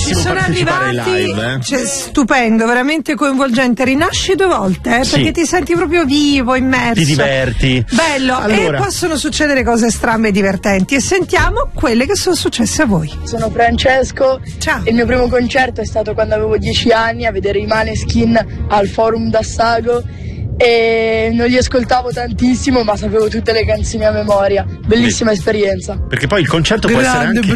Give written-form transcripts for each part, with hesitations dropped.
bellissimo partecipare ai live. Cioè, stupendo, veramente coinvolgente. Rinasci 2 volte, perché ti senti proprio vivo, immerso. Ti diverti. Bello. Allora. E possono succedere cose strambe e divertenti. E sentiamo quelle che sono successe a voi. Sono Francesco. Ciao. Il mio primo concerto è stato quando avevo 10 anni a vedere i Maneskin al Forum d'Assago. E non li ascoltavo tantissimo, ma sapevo tutte le canzoni a memoria. Bellissima esperienza. Perché poi il concerto può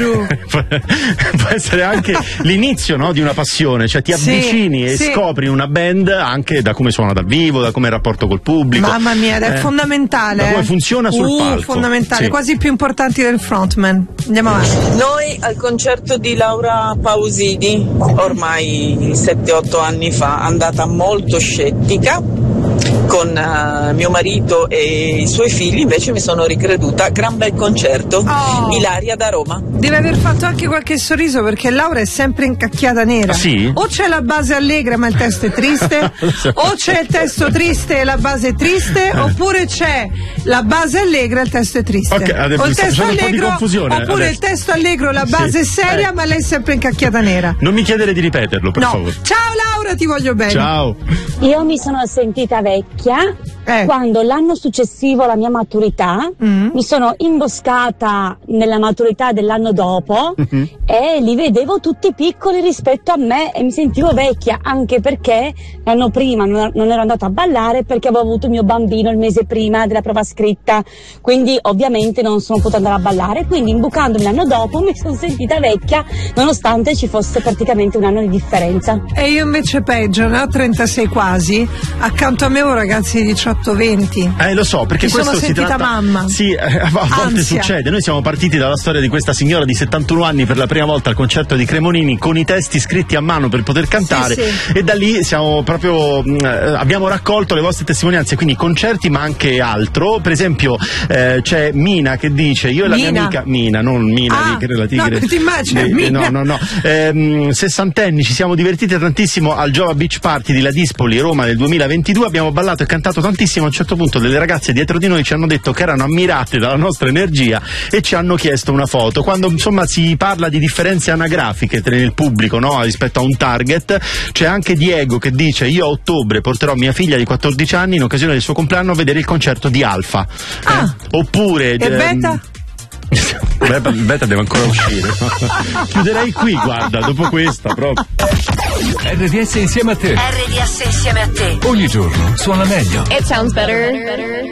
essere anche l'inizio, no, di una passione, cioè ti avvicini e scopri una band anche da come suona dal vivo, da come è il rapporto col pubblico. Mamma mia, è fondamentale. Da come funziona sul palco. Fondamentale, quasi più importanti del frontman. Andiamo avanti. Noi al concerto di Laura Pausini, ormai 7-8 anni fa, andata molto scettica, con mio marito e i suoi figli, invece mi sono ricreduta. Gran bel concerto. Ilaria da Roma. Deve aver fatto anche qualche sorriso, perché Laura è sempre incacchiata nera. Sì? O c'è la base allegra ma il testo è triste, o c'è il testo triste e la base è triste, oppure c'è la base allegra e il testo è triste. Adesso o il testo allegro, oppure adesso. il testo allegro, la base è seria ma lei è sempre incacchiata nera. Non mi chiedere di ripeterlo, per favore. Ciao Laura, ti voglio bene. Ciao. Io mi sono sentita vecchia quando l'anno successivo alla mia maturità mi sono imboscata nella maturità dell'anno dopo e li vedevo tutti piccoli rispetto a me e mi sentivo vecchia, anche perché l'anno prima non ero andata a ballare perché avevo avuto il mio bambino il mese prima della prova scritta, quindi ovviamente non sono potuta andare a ballare, quindi imbucandomi l'anno dopo mi sono sentita vecchia nonostante ci fosse praticamente un anno di differenza. E io invece peggio, ne ho 36 quasi, accanto a me ho ragazzi di 18-20. Lo so, perché questo sono sentita mamma. Sì, a volte Ansia. succede. Noi siamo partiti dalla storia di questa signora di 71 anni per la prima volta al concerto di Cremonini con i testi scritti a mano per poter cantare, e da lì siamo proprio abbiamo raccolto le vostre testimonianze, quindi concerti ma anche altro. Per esempio c'è Mina che dice: io e la mia amica Mina, non Mina che la tigre. No, ti immagini Mina. No. 60enni, ci siamo divertiti tantissimo al Jova Beach Party di Ladispoli, Roma nel 2022, abbiamo ballato e cantato tantissimo. A un certo punto delle ragazze dietro di noi ci hanno detto che erano ammirate dalla nostra energia e ci hanno chiesto una foto. Quando insomma si parla di differenze anagrafiche nel pubblico, no, rispetto a un target, c'è anche Diego che dice: io a ottobre porterò mia figlia di 14 anni in occasione del suo compleanno a vedere il concerto di Alfa. Oppure e Beta? Beta deve ancora uscire. Chiuderei qui, guarda, dopo questa proprio. RDS insieme a te. RDS insieme a te. Ogni giorno suona meglio. It sounds better.